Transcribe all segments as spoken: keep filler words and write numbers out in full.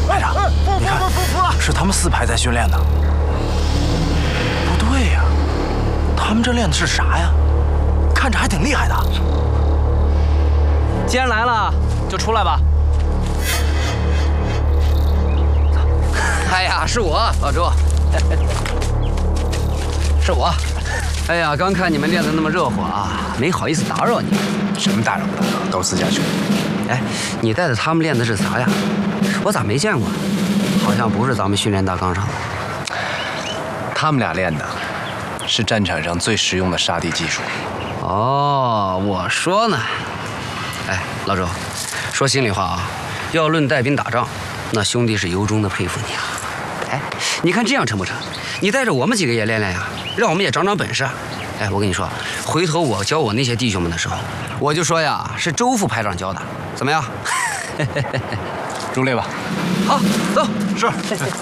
排长，你看，是他们四排在训练呢。不对呀，他们这练的是啥呀？看着还挺厉害的。 既然来了，就出来吧。 哎呀，是我，老周，是我。哎呀，刚看你们练得那么热火啊，没好意思打扰你。 什么打扰不打扰，都私下训。 哎，你带着他们练的是啥呀？我咋没见过？好像不是咱们训练大纲上的。 他们俩练的是战场上最实用的杀敌技术。 哦，我说呢。哎，老周，说心里话啊，要论带兵打仗，那兄弟是由衷的佩服你啊。哎，你看这样成不成？你带着我们几个也练练呀，让我们也长长本事。哎，我跟你说，回头我教我那些弟兄们的时候，我就说呀，是周副排长教的，怎么样？ 入列吧。 好，走。 是。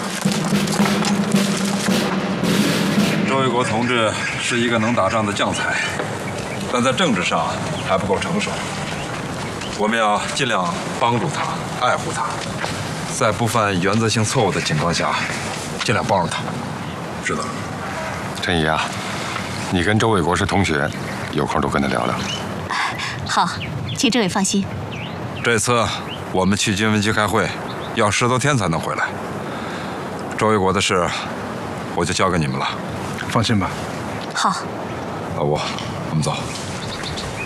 周卫国同志是一个能打仗的将才，但在政治上还不够成熟。我们要尽量帮助他，爱护他，在不犯原则性错误的情况下，尽量帮助他。知道了。 陈怡啊，你跟周卫国是同学，有空多跟他聊聊。 好，请政委放心。 这次我们去军分局开会，要十多天才能回来。周卫国的事，我就交给你们了。 放心吧。 好。 老吴，我们走。